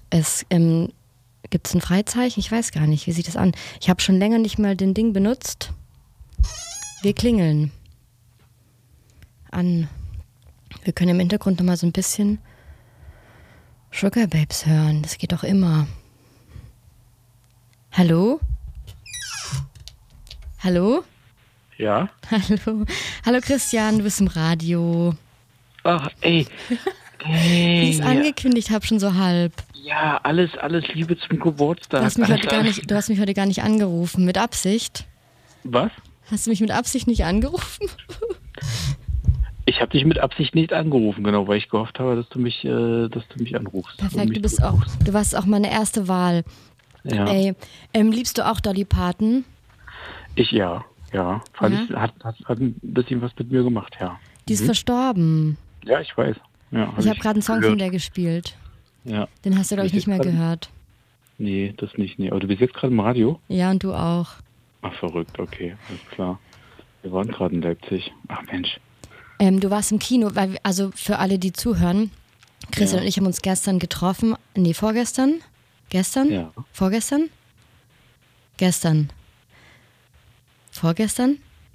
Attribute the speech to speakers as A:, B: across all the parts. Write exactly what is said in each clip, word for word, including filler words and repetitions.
A: Es ähm, gibt es ein Freizeichen? Ich weiß gar nicht. Wie sieht das an? Ich habe schon länger nicht mal den Ding benutzt. Wir klingeln. An. Wir können im Hintergrund nochmal so ein bisschen Sugar Babes hören. Das geht doch immer. Hallo? Hallo?
B: Ja?
A: Hallo. Hallo Christian, du bist im Radio.
B: Ach, ey. Ey.
A: Wie ich es angekündigt habe, schon so halb.
B: Ja, alles, alles Liebe zum Geburtstag.
A: Du hast, mich heute
B: Alter.
A: gar nicht, du hast mich heute gar nicht angerufen. Mit Absicht?
B: Was?
A: Hast du mich mit Absicht nicht angerufen?
B: Ich habe dich mit Absicht nicht angerufen, genau, weil ich gehofft habe, dass du mich, äh, dass du mich anrufst.
A: Perfekt,
B: mich
A: du bist auch, du warst auch meine erste Wahl.
B: Ja.
A: Ey, ähm, liebst du auch Dolly Parton?
B: Ich ja, ja. Fand
A: Ja?
B: Ich, hat, hat, hat ein bisschen was mit mir gemacht, ja.
A: Die ist
B: Mhm.
A: verstorben.
B: Ja, ich weiß. Ja, hab
A: Ich habe gerade einen Song
B: gehört.
A: von der gespielt.
B: Ja.
A: Den hast du, glaube ich,
B: Bist
A: nicht mehr
B: jetzt grad-
A: gehört.
B: Nee, das nicht, nee. Aber du bist jetzt gerade im Radio?
A: Ja, und du auch.
B: Ach, verrückt, okay, alles klar. Wir waren gerade in Leipzig. Ach Mensch.
A: Ähm, du warst im Kino, weil, also für alle, die zuhören, Christian
B: Ja.
A: und ich haben uns gestern getroffen. Nee, vorgestern? Gestern?
B: Ja.
A: Vorgestern? Gestern. Vorgestern?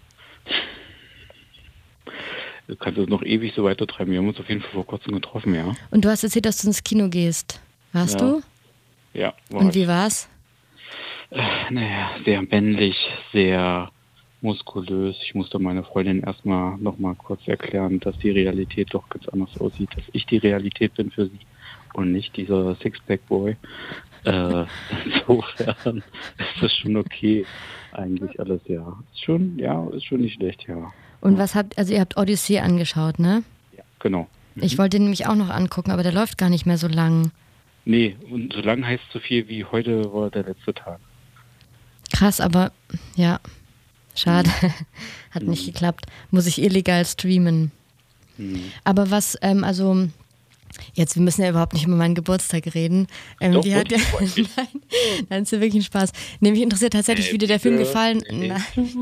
B: Du kannst es noch ewig so weitertreiben. Wir haben uns auf jeden Fall vor kurzem getroffen, ja.
A: Und du hast erzählt, dass du ins Kino gehst. Warst
B: Ja.
A: du?
B: Ja, war
A: Und
B: ich.
A: wie war's?
B: Naja, sehr männlich, sehr muskulös. Ich musste meiner Freundin erstmal nochmal kurz erklären, dass die Realität doch ganz anders aussieht. Dass ich die Realität bin für sie und nicht dieser Sixpack-Boy. Äh, insofern ist das schon okay. Eigentlich alles, ja. Ist schon, ja, ist schon nicht schlecht, ja.
A: Und was habt, also ihr habt Odyssee angeschaut, ne?
B: Ja, genau. Mhm.
A: Ich wollte den nämlich auch noch angucken, aber der läuft gar nicht mehr so lang.
B: Nee, und so lang heißt so viel wie heute war der letzte Tag.
A: Krass, aber ja, schade. Hat nicht geklappt. Muss ich illegal streamen.
B: Mhm.
A: Aber was, ähm, also, jetzt, wir müssen ja überhaupt nicht über meinen Geburtstag reden. Ähm,
B: Doch,
A: wie hat
B: wollte
A: der,
B: ich eigentlich.
A: nein, nein, ist ja wirklich ein Spaß. Nee, mich interessiert tatsächlich, wie dir der Film gefallen. Nein,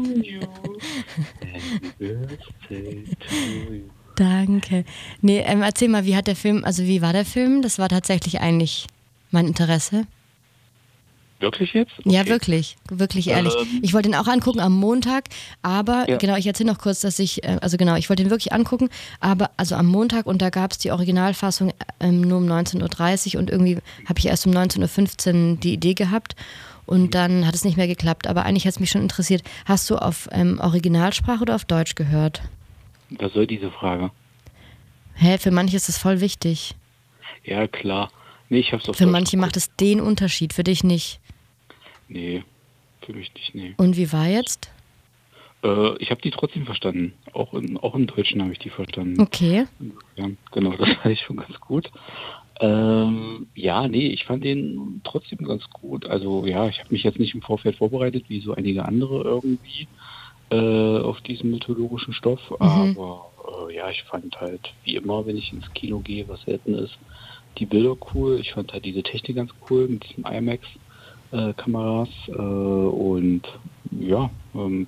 A: danke. Nee, ähm, erzähl mal, wie hat der Film, also wie war der Film? Das war tatsächlich eigentlich mein Interesse.
B: Wirklich jetzt?
A: Ja,
B: Okay.
A: wirklich, wirklich ehrlich.
B: Ähm.
A: Ich wollte ihn auch angucken am Montag, aber
B: Ja.
A: genau, ich erzähle noch kurz, dass ich, äh, also genau, ich wollte ihn wirklich angucken, aber also am Montag und da gab es die Originalfassung ähm, nur um neunzehn Uhr dreißig und irgendwie habe ich erst um neunzehn Uhr fünfzehn die Idee gehabt und dann hat es nicht mehr geklappt, aber eigentlich hat es mich schon interessiert. Hast du auf ähm, Originalsprache oder auf Deutsch gehört?
B: Was soll diese Frage?
A: Hä, für manche ist das voll wichtig.
B: Ja, klar. Nee, ich hab's auf
A: Für
B: Deutsch
A: manche macht
B: geguckt.
A: es den Unterschied, für dich nicht.
B: Nee, für mich nicht, nee.
A: Und wie war jetzt?
B: Äh, ich habe die trotzdem verstanden. Auch, in, auch im Deutschen habe ich die verstanden.
A: Okay.
B: Ja, genau, das fand ich schon ganz gut. Ähm, ja, nee, ich fand den trotzdem ganz gut. Also ja, ich habe mich jetzt nicht im Vorfeld vorbereitet, wie so einige andere irgendwie, äh, auf diesen mythologischen Stoff.
A: Mhm.
B: Aber äh, ja, ich fand halt, wie immer, wenn ich ins Kino gehe, was selten ist, die Bilder cool. Ich fand halt diese Technik ganz cool mit diesem IMAX. Äh, Kameras äh, und ja, ähm,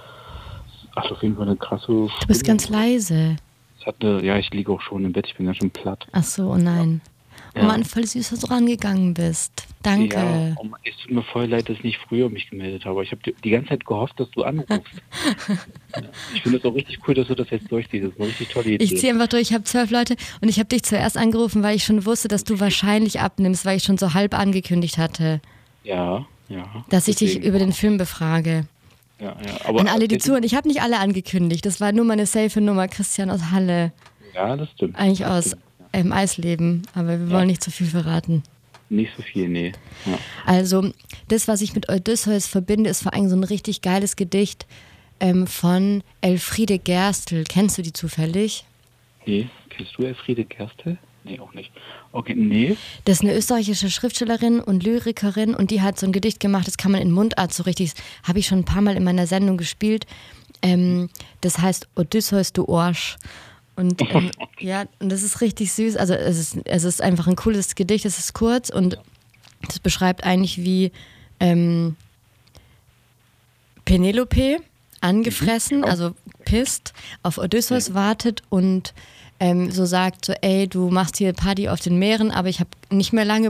B: hat auf jeden Fall eine krasse
A: Du bist
B: Stimmung.
A: ganz leise.
B: Es hat eine, ja, ich liege auch schon im Bett, ich bin ganz schön platt.
A: Ach so, oh nein. Oh
B: Ja.
A: Mann, voll süß, dass du rangegangen bist. Danke.
B: Ja, oh Mann, es tut mir voll leid, dass ich nicht früher mich gemeldet habe. Ich habe die, die ganze Zeit gehofft, dass du anrufst. Ja, ich finde es auch richtig cool, dass du das jetzt durchziehst. Das ist eine richtig tolle Idee.
A: Ich ziehe einfach durch, ich habe zwölf Leute und ich habe dich zuerst angerufen, weil ich schon wusste, dass du wahrscheinlich abnimmst, weil ich schon so halb angekündigt hatte,
B: Ja, ja.
A: dass ich dich
B: deswegen-
A: über den Film befrage.
B: Ja, ja. Aber
A: An alle, die
B: äh,
A: zuhören, ich habe nicht alle angekündigt, das war nur meine safe Nummer, Christian aus Halle,
B: Ja, das stimmt.
A: eigentlich
B: das
A: aus
B: stimmt.
A: ähm, Eisleben, aber wir
B: Ja.
A: wollen nicht zu viel verraten.
B: Nicht so viel, nee. Ja.
A: Also, das, was ich mit Odysseus verbinde, ist vor allem so ein richtig geiles Gedicht ähm, von Elfriede Gerstl. Kennst du die zufällig?
B: Nee, kennst du Elfriede Gerstl? Nee, auch nicht. Okay, nee.
A: Das ist eine österreichische Schriftstellerin und Lyrikerin und die hat so ein Gedicht gemacht, das kann man in Mundart so richtig, habe ich schon ein paar Mal in meiner Sendung gespielt. Ähm, das heißt Odysseus, du Arsch. Und ähm, ja, und das ist richtig süß. Also es ist, es ist einfach ein cooles Gedicht, es ist kurz und das beschreibt eigentlich, wie ähm, Penelope angefressen,
B: Mhm, genau.
A: also pisst, auf Odysseus wartet und ähm, so sagt, so ey, du machst hier Party auf den Meeren, aber ich habe nicht mehr lange